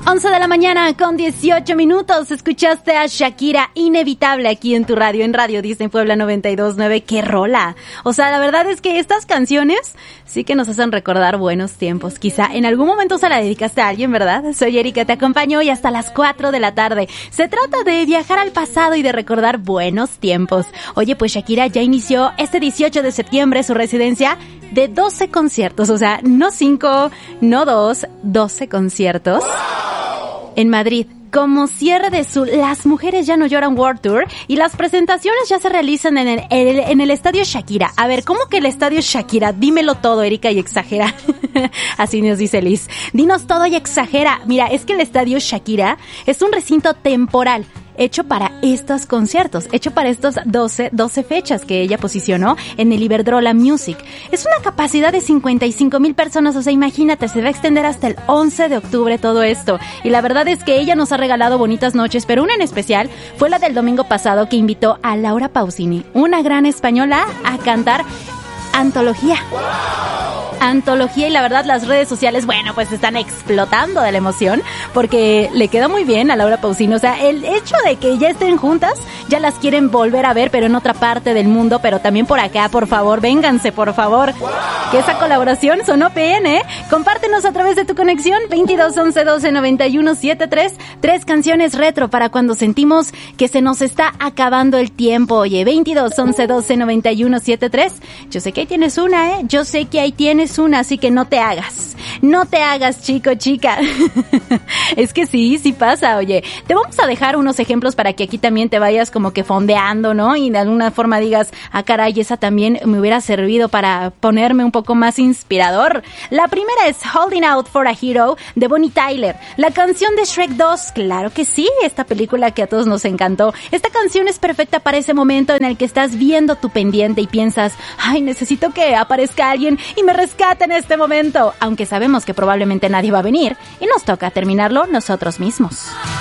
11 de la mañana con 18 minutos. Escuchaste a Shakira, Inevitable, aquí en tu radio, en Radio Disney Puebla 92.9. ¡Qué rola! O sea, la verdad es que estas canciones sí que nos hacen recordar buenos tiempos. Quizá en algún momento se la dedicaste a alguien, ¿verdad? Soy Erika, te acompaño hoy hasta las 4 de la tarde. Se trata de viajar al pasado y de recordar buenos tiempos. Oye, pues Shakira ya inició este 18 de septiembre su residencia de 12 conciertos. O sea, no 5, no 2, 12 conciertos. En Madrid, como cierre de su Las Mujeres Ya No Lloran World Tour, y las presentaciones ya se realizan en el Estadio Shakira. A ver, ¿cómo que el Estadio Shakira? Dímelo todo, Erika, y exagera. Así nos dice Liz. Dinos todo y exagera. Mira, es que el Estadio Shakira es un recinto temporal hecho para estos conciertos, hecho para estos 12 fechas que ella posicionó en el Iberdrola Music. Es una capacidad de 55,000 personas, o sea, imagínate, se va a extender hasta el 11 de octubre todo esto. Y la verdad es que ella nos ha regalado bonitas noches, pero una en especial fue la del domingo pasado, que invitó a Laura Pausini, una gran española, a cantar Antología. Antología, y la verdad las redes sociales, bueno, pues están explotando de la emoción porque le queda muy bien a Laura Pausini. O sea, el hecho de que ya estén juntas, ya las quieren volver a ver, pero en otra parte del mundo, pero también por acá, por favor, vénganse, por favor. Que esa colaboración sonó PN, ¿eh? Compártenos a través de tu conexión 22 11 12 91 73, 3 canciones retro para cuando sentimos que se nos está acabando el tiempo. Oye, 22 11 12 91 73. Yo sé que ahí tienes una, ¿eh? Yo sé que ahí tienes una, así que no te hagas, chico, chica. Es que sí pasa. Oye, te vamos a dejar unos ejemplos para que aquí también te vayas como que fondeando, ¿no? Y de alguna forma digas, ah, caray, esa también me hubiera servido para ponerme un poco más inspirador. La primera es Holding Out for a Hero de Bonnie Tyler. La canción de Shrek 2, claro que sí, esta película que a todos nos encantó. Esta canción es perfecta para ese momento en el que estás viendo tu pendiente y piensas, ay, necesito que aparezca alguien y me rescate en este momento, aunque sabemos que probablemente nadie va a venir y nos toca terminarlo nosotros mismos.